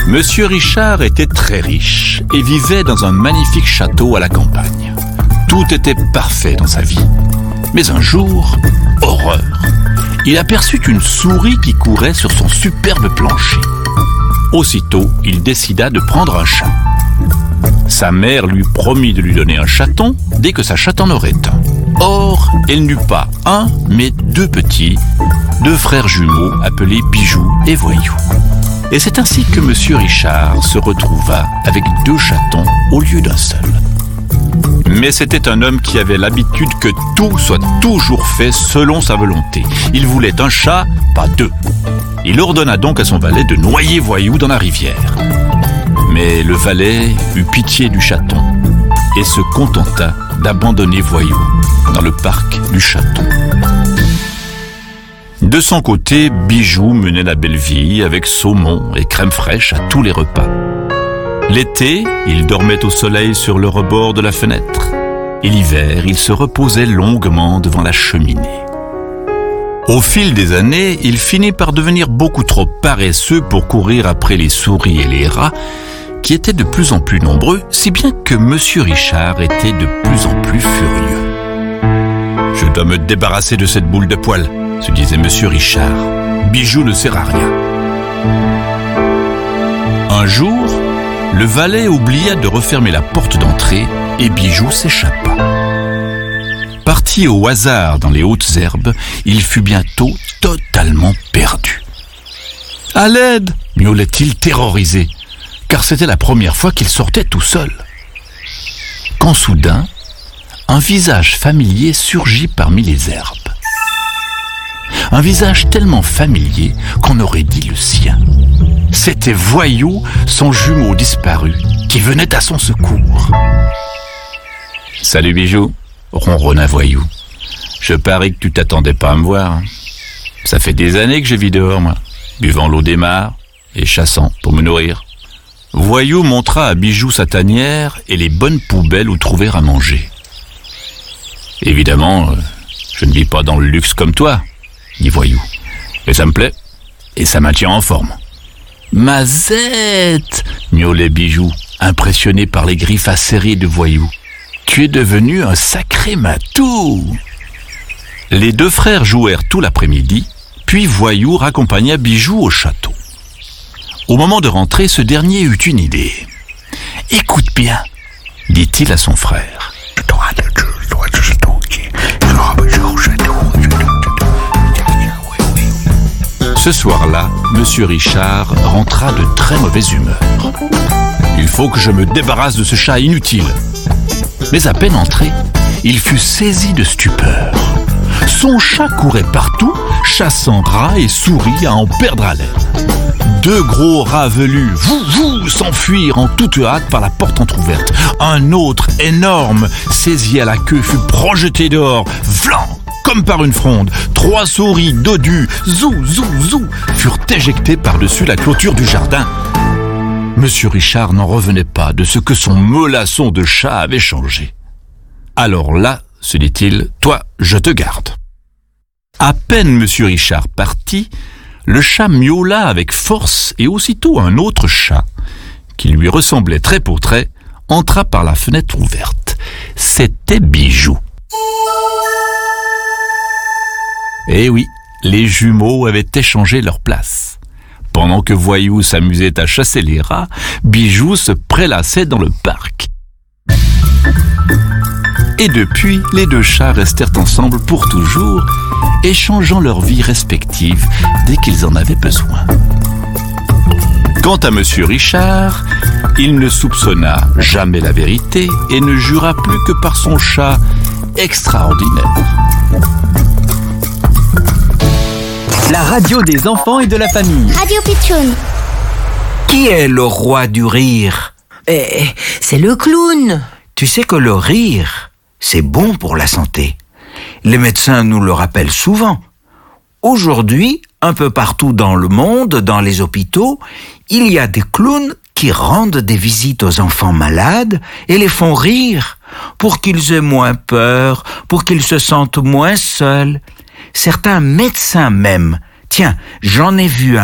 Monsieur Richard était très riche et vivait dans un magnifique château à la campagne. Tout était parfait dans sa vie. Mais un jour, horreur, il aperçut une souris qui courait sur son superbe plancher. Aussitôt, il décida de prendre un chat. Sa mère lui promit de lui donner un chaton dès que sa chatte en aurait un. Or, elle n'eut pas un, mais deux frères jumeaux appelés Bijou et Voyou. Et c'est ainsi que Monsieur Richard se retrouva avec 2 chatons au lieu d'un seul. Mais c'était un homme qui avait l'habitude que tout soit toujours fait selon sa volonté. Il voulait un chat, pas 2. Il ordonna donc à son valet de noyer Voyou dans la rivière. Mais le valet eut pitié du chaton et se contenta d'abandonner Voyou dans le parc du chaton. De son côté, Bijou menait la belle vie avec saumon et crème fraîche à tous les repas. L'été, il dormait au soleil sur le rebord de la fenêtre. Et l'hiver, il se reposait longuement devant la cheminée. Au fil des années, il finit par devenir beaucoup trop paresseux pour courir après les souris et les rats, qui étaient de plus en plus nombreux, si bien que Monsieur Richard était de plus en plus furieux. « Je dois me débarrasser de cette boule de poil », se disait Monsieur Richard. « Bijou ne sert à rien. » Un jour, le valet oublia de refermer la porte d'entrée et Bijou s'échappa. Parti au hasard dans les hautes herbes, il fut bientôt totalement perdu. « À l'aide !» miaulait-il terrorisé, car c'était la première fois qu'il sortait tout seul. Quand soudain, un visage familier surgit parmi les herbes. Un visage tellement familier qu'on aurait dit le sien. C'était Voyou, son jumeau disparu, qui venait à son secours. « Salut Bijou !» ronronna Voyou. « Je parie que tu t'attendais pas à me voir. Ça fait des années que je vis dehors, moi, buvant l'eau des mares et chassant pour me nourrir. » Voyou montra à Bijou sa tanière et les bonnes poubelles où trouver à manger. « Évidemment, je ne vis pas dans le luxe comme toi, » dit Voyou. « Mais ça me plaît et ça maintient en forme. »« Mazette !» miaulait Bijou, impressionné par les griffes acérées de Voyou. « Tu es devenu un sacré matou !» Les 2 frères jouèrent tout l'après-midi, puis Voyou raccompagna Bijou au château. Au moment de rentrer, ce dernier eut une idée. « Écoute bien !» dit-il à son frère. Ce soir-là, Monsieur Richard rentra de très mauvaise humeur. « Il faut que je me débarrasse de ce chat inutile. » Mais à peine entré, il fut saisi de stupeur. Son chat courait partout, chassant rats et souris à en perdre haleine. 2 gros rats velus, s'enfuirent en toute hâte par la porte entr'ouverte. Un autre, énorme, saisi à la queue, fut projeté dehors, vlan, comme par une fronde. 3 souris dodues, zou, furent éjectées par-dessus la clôture du jardin. Monsieur Richard n'en revenait pas de ce que son mollasson de chat avait changé. Alors là, se dit-il, toi, je te garde. À peine Monsieur Richard parti, le chat miaula avec force et aussitôt un autre chat, qui lui ressemblait trait pour trait, entra par la fenêtre ouverte. C'était Bijou. Eh oui, les jumeaux avaient échangé leur place. Pendant que Voyou s'amusait à chasser les rats, Bijou se prélassait dans le parc. Et depuis, les 2 chats restèrent ensemble pour toujours, échangeant leurs vies respectives dès qu'ils en avaient besoin. Quant à Monsieur Richard, il ne soupçonna jamais la vérité et ne jura plus que par son chat extraordinaire. La radio des enfants et de la famille. Radio Pitchoun. Qui est le roi du rire ? C'est le clown. Tu sais que le rire, c'est bon pour la santé. Les médecins nous le rappellent souvent. Aujourd'hui, un peu partout dans le monde, dans les hôpitaux, il y a des clowns qui rendent des visites aux enfants malades et les font rire pour qu'ils aient moins peur, pour qu'ils se sentent moins seuls. Certains médecins même, tiens, j'en ai vu un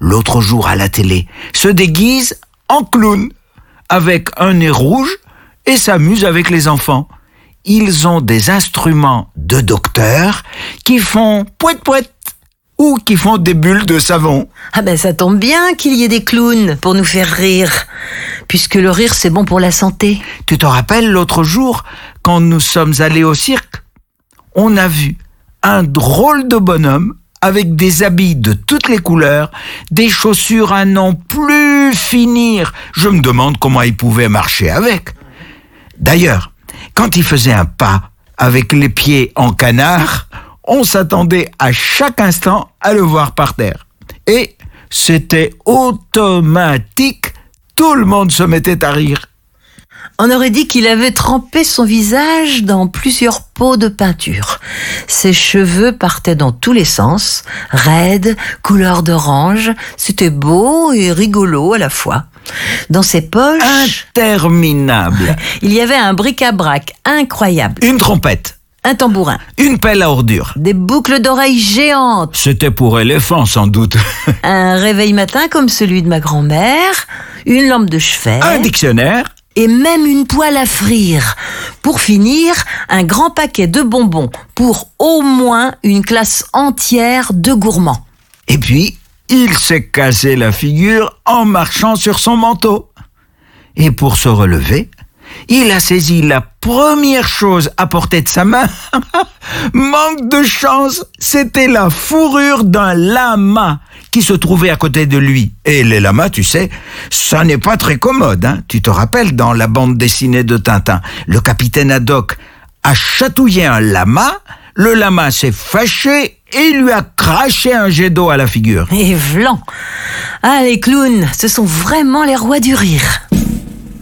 l'autre jour à la télé, se déguise en clown, avec un nez rouge et s'amuse avec les enfants. Ils ont des instruments de docteur qui font pouet-pouet ou qui font des bulles de savon. Ah ben ça tombe bien qu'il y ait des clowns pour nous faire rire, puisque le rire c'est bon pour la santé. Tu te rappelles l'autre jour, quand nous sommes allés au cirque, on a vu un drôle de bonhomme avec des habits de toutes les couleurs, des chaussures à n'en plus finir. Je me demande comment il pouvait marcher avec. D'ailleurs, quand il faisait un pas avec les pieds en canard, on s'attendait à chaque instant à le voir par terre. Et c'était automatique, tout le monde se mettait à rire. On aurait dit qu'il avait trempé son visage dans plusieurs pots de peinture. Ses cheveux partaient dans tous les sens, raides, couleur d'orange. C'était beau et rigolo à la fois. Dans ses poches, Interminable. il y avait un bric-à-brac incroyable. Une trompette, Un tambourin, une pelle à ordures. des boucles d'oreilles géantes, C'était pour éléphant sans doute. un réveil matin comme celui de ma grand-mère, une lampe de chevet, Un dictionnaire. et même une poêle à frire. Pour finir, un grand paquet de bonbons pour au moins une classe entière de gourmands. Et puis, il s'est cassé la figure en marchant sur son manteau. Et pour se relever, il a saisi la première chose à portée de sa main. Manque de chance, c'était la fourrure d'un lama qui se trouvait à côté de lui. Et les lamas, tu sais, ça n'est pas très commode, hein. Tu te rappelles dans la bande dessinée de Tintin, le capitaine Haddock a chatouillé un lama, le lama s'est fâché et lui a craché un jet d'eau à la figure. Et vlan. Ah, les clowns, ce sont vraiment les rois du rire.